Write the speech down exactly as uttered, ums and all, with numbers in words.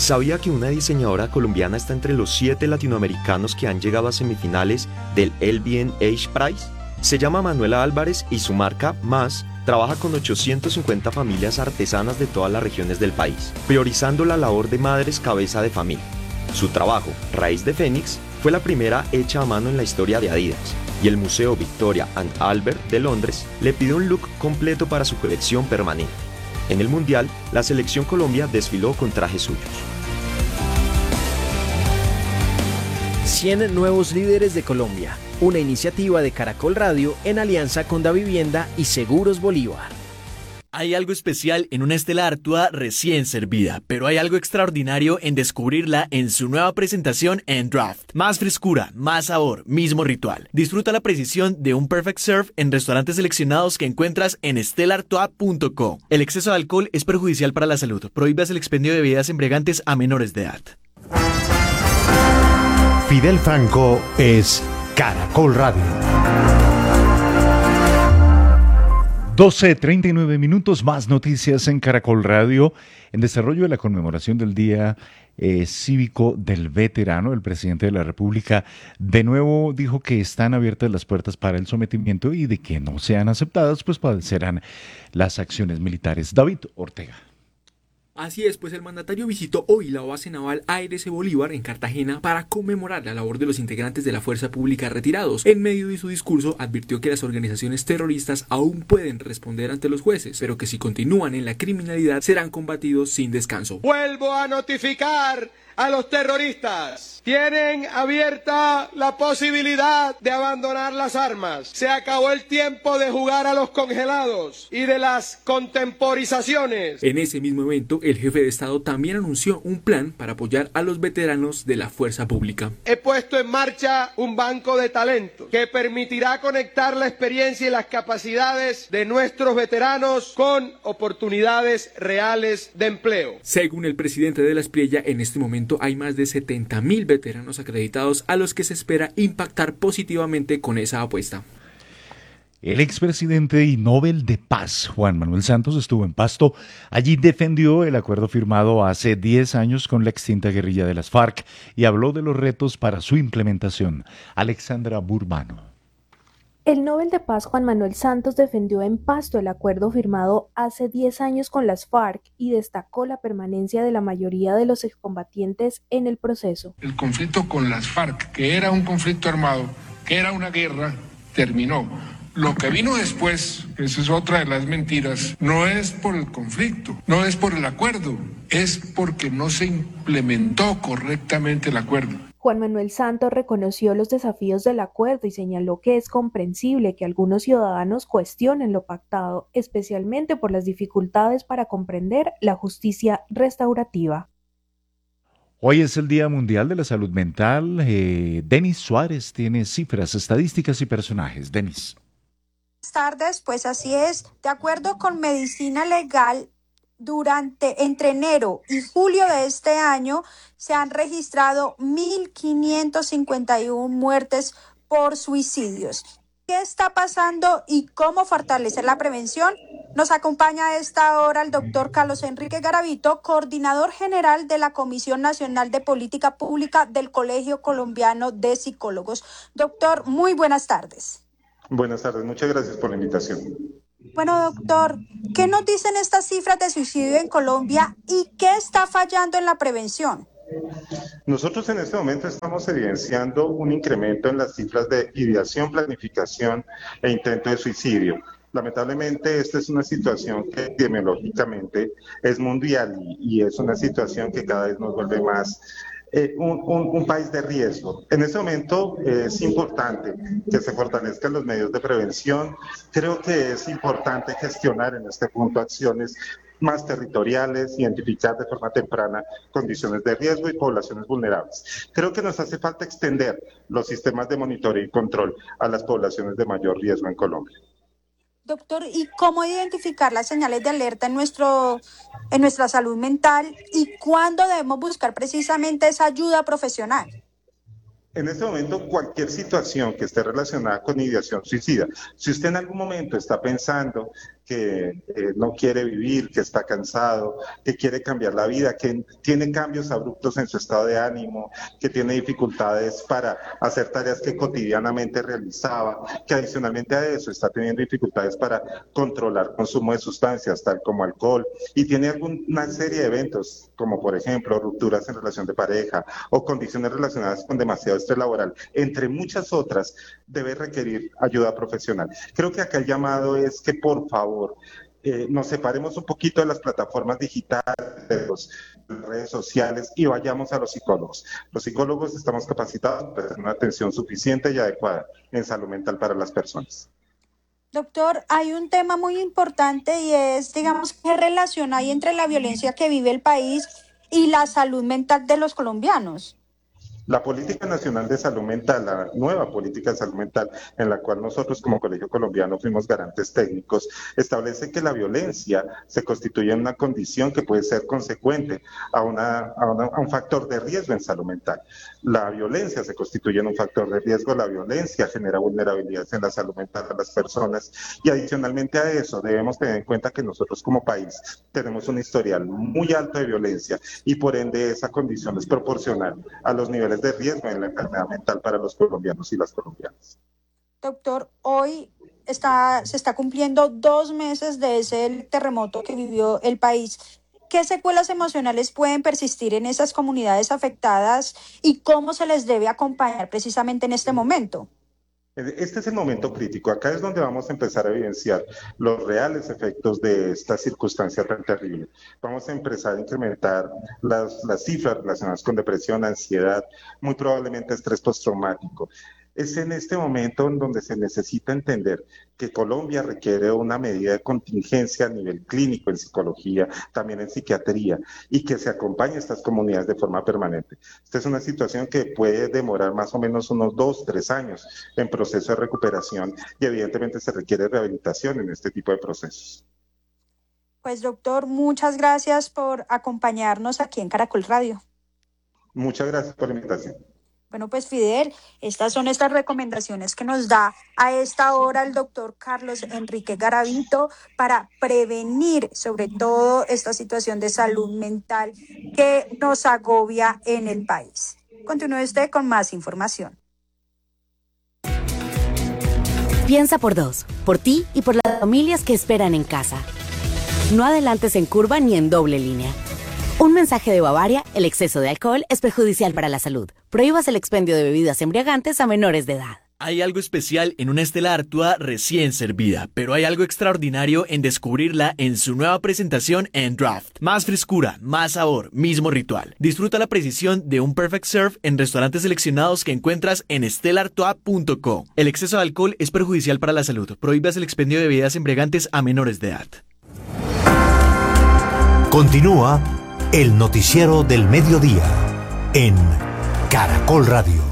¿Sabía que una diseñadora colombiana está entre los siete latinoamericanos que han llegado a semifinales del L V N H Prize? Se llama Manuela Álvarez y su marca, Más, trabaja con ochocientas cincuenta familias artesanas de todas las regiones del país, priorizando la labor de madres cabeza de familia. Su trabajo, Raíz de Fénix, fue la primera hecha a mano en la historia de Adidas, y el Museo Victoria and Albert de Londres le pidió un look completo para su colección permanente. En el Mundial, la Selección Colombia desfiló con trajes suyos. cien nuevos líderes de Colombia, una iniciativa de Caracol Radio en alianza con Davivienda y Seguros Bolívar. Hay algo especial en una Stella Artois recién servida, pero hay algo extraordinario en descubrirla en su nueva presentación en Draft. Más frescura, más sabor, mismo ritual. Disfruta la precisión de un Perfect Serve en restaurantes seleccionados que encuentras en stella artois punto co. El exceso de alcohol es perjudicial para la salud. Prohíbas el expendio de bebidas embriagantes a menores de edad. Fidel Franco es Caracol Radio. doce treinta y nueve minutos, más noticias en Caracol Radio. En desarrollo de la conmemoración del Día eh, Cívico del Veterano, el presidente de la República de nuevo dijo que están abiertas las puertas para el sometimiento y de que no sean aceptadas, pues padecerán las acciones militares. David Ortega. Así es, pues el mandatario visitó hoy la base naval A R C Bolívar en Cartagena para conmemorar la labor de los integrantes de la fuerza pública retirados. En medio de su discurso advirtió que las organizaciones terroristas aún pueden responder ante los jueces, pero que si continúan en la criminalidad serán combatidos sin descanso. Vuelvo a notificar a los terroristas. Tienen abierta la posibilidad de abandonar las armas. Se acabó el tiempo de jugar a los congelados y de las contemporizaciones. En ese mismo evento, el jefe de Estado también anunció un plan para apoyar a los veteranos de la fuerza pública. He puesto en marcha un banco de talentos que permitirá conectar la experiencia y las capacidades de nuestros veteranos con oportunidades reales de empleo. Según el presidente de la Espriella, en este momento hay más de setenta mil veteranos acreditados a los que se espera impactar positivamente con esa apuesta. El expresidente y Nobel de Paz, Juan Manuel Santos, estuvo en Pasto. Allí defendió el acuerdo firmado hace diez años con la extinta guerrilla de las FARC y habló de los retos para su implementación. Alexandra Burbano. El Nobel de Paz Juan Manuel Santos defendió en Pasto el acuerdo firmado hace diez años con las FARC y destacó la permanencia de la mayoría de los excombatientes en el proceso. El conflicto con las FARC, que era un conflicto armado, que era una guerra, terminó. Lo que vino después, esa es otra de las mentiras, no es por el conflicto, no es por el acuerdo, es porque no se implementó correctamente el acuerdo. Juan Manuel Santos reconoció los desafíos del acuerdo y señaló que es comprensible que algunos ciudadanos cuestionen lo pactado, especialmente por las dificultades para comprender la justicia restaurativa. Hoy es el Día Mundial de la Salud Mental. Eh, Denis Suárez tiene cifras, estadísticas y personajes. Denis. Buenas tardes, pues así es. De acuerdo con Medicina Legal, durante entre enero y julio de este año se han registrado mil quinientas cincuenta y una muertes por suicidios. ¿Qué está pasando y cómo fortalecer la prevención? Nos acompaña a esta hora el doctor Carlos Enrique Garavito, coordinador general de la Comisión Nacional de Política Pública del Colegio Colombiano de Psicólogos. Doctor, muy buenas tardes. Buenas tardes, muchas gracias por la invitación. Bueno, doctor, ¿qué nos dicen estas cifras de suicidio en Colombia y qué está fallando en la prevención? Nosotros en este momento estamos evidenciando un incremento en las cifras de ideación, planificación e intento de suicidio. Lamentablemente esta es una situación que epidemiológicamente es mundial y, y es una situación que cada vez nos vuelve más Eh, un, un, un país de riesgo. En este momento eh, es importante que se fortalezcan los medios de prevención. Creo que es importante gestionar en este punto acciones más territoriales, identificar de forma temprana condiciones de riesgo y poblaciones vulnerables. Creo que nos hace falta extender los sistemas de monitoreo y control a las poblaciones de mayor riesgo en Colombia. Doctor, ¿y cómo identificar las señales de alerta en nuestro, en nuestra salud mental y cuándo debemos buscar precisamente esa ayuda profesional? En este momento, cualquier situación que esté relacionada con ideación suicida, si usted en algún momento está pensando que eh, no quiere vivir, que está cansado, que quiere cambiar la vida, que tiene cambios abruptos en su estado de ánimo, que tiene dificultades para hacer tareas que cotidianamente realizaba, que adicionalmente a eso está teniendo dificultades para controlar consumo de sustancias, tal como alcohol, y tiene alguna serie de eventos, como por ejemplo rupturas en relación de pareja o condiciones relacionadas con demasiado estrés laboral, entre muchas otras, debe requerir ayuda profesional. Creo que acá el llamado es que por favor eh, nos separemos un poquito de las plataformas digitales, de las redes sociales y vayamos a los psicólogos. Los psicólogos estamos capacitados para tener una atención suficiente y adecuada en salud mental para las personas. Doctor, hay un tema muy importante y es, digamos, ¿qué relación hay entre la violencia que vive el país y la salud mental de los colombianos? La Política Nacional de Salud Mental, la nueva Política de Salud Mental, en la cual nosotros como Colegio Colombiano fuimos garantes técnicos, establece que la violencia se constituye en una condición que puede ser consecuente a, una, a, una, a un factor de riesgo en salud mental. La violencia se constituye en un factor de riesgo, la violencia genera vulnerabilidades en la salud mental de las personas y adicionalmente a eso debemos tener en cuenta que nosotros como país tenemos un historial muy alto de violencia y por ende esa condición es proporcional a los niveles de riesgo en la enfermedad mental para los colombianos y las colombianas. Doctor, hoy está, se está cumpliendo dos meses de ese terremoto que vivió el país. ¿Qué secuelas emocionales pueden persistir en esas comunidades afectadas y cómo se les debe acompañar precisamente en este momento? Este es el momento crítico. Acá es donde vamos a empezar a evidenciar los reales efectos de esta circunstancia tan terrible. Vamos a empezar a incrementar las, las cifras relacionadas con depresión, ansiedad, muy probablemente estrés postraumático. Es en este momento en donde se necesita entender que Colombia requiere una medida de contingencia a nivel clínico en psicología, también en psiquiatría, y que se acompañe a estas comunidades de forma permanente. Esta es una situación que puede demorar más o menos unos dos, tres años en proceso de recuperación y evidentemente se requiere rehabilitación en este tipo de procesos. Pues doctor, muchas gracias por acompañarnos aquí en Caracol Radio. Muchas gracias por la invitación. Bueno, pues Fidel, estas son estas recomendaciones que nos da a esta hora el doctor Carlos Enrique Garavito para prevenir sobre todo esta situación de salud mental que nos agobia en el país. Continúe usted con más información. Piensa por dos, por ti y por las familias que esperan en casa. No adelantes en curva ni en doble línea. Un mensaje de Bavaria: el exceso de alcohol es perjudicial para la salud. Prohíbas el expendio de bebidas embriagantes a menores de edad. Hay algo especial en una Stella Artois recién servida, pero hay algo extraordinario en descubrirla en su nueva presentación en Draft. Más frescura, más sabor, mismo ritual. Disfruta la precisión de un Perfect Serve en restaurantes seleccionados que encuentras en stella artois punto com. El exceso de alcohol es perjudicial para la salud. Prohíbas el expendio de bebidas embriagantes a menores de edad. Continúa el noticiero del mediodía en Caracol Radio.